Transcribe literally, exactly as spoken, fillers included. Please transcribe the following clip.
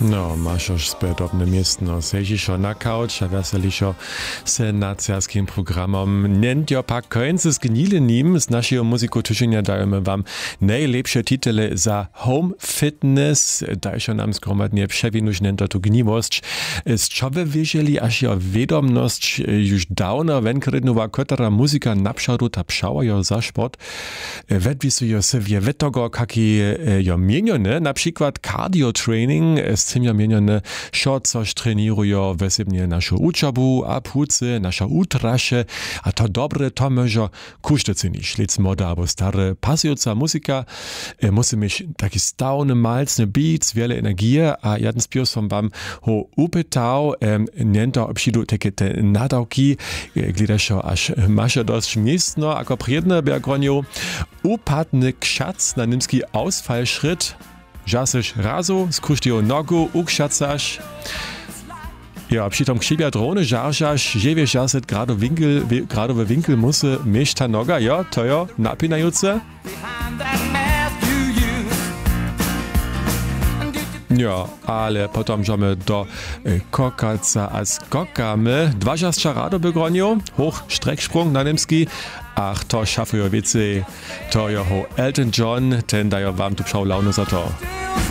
No, masz już spodobne miestno. Sežiš na couch a veselišo se nad serskim programom. Nentjo pak końce zgnili nim z naszego muzyku tušenia dajemy wam najlepsze titule za home fitness. Dajšo nam zgromadnie przewinuć nento tu gniwość. Z czego wieżeli aż jo wiadomność już dawno wenkrednowa kotara muzyka napszadu ta pszała jo za sport. Wedwisujo se wie wetogo, kaki jo mienione, na przykład cardio training, z tym jo mienione, šo coś trenirujo wesebnie naszą uczobu, a płucy, nasza utrasze, a to dobre to może kusztycy niż, lec moda albo stare, pasująca muzyka, e, musi mieć taki stałny, malcny beat, wiele energii, a jeden spios som wam ho upytał, e, niento obsidu takie te nadałki, e, glidaszo aż masze dość miejscno, ako priedne bergronio, upadny krzac na nimski Ausfallschritt, žaseš razu, skuštio nogu, ukszacaš. Ja, přitom k siebie drone žaržaš, že vieš jaset grado winkel, gradowy winkel musy mieć ta noga, ja, to jo, napinajuce. Ja, ale potom żamy do e, kokaca a skokamy. Dważascza rado bygronio, hoch Strecksprung na nimski. Ach, to szafujo wicy, to jo ho Elton John, ten dajo wam tu pszał launu za to.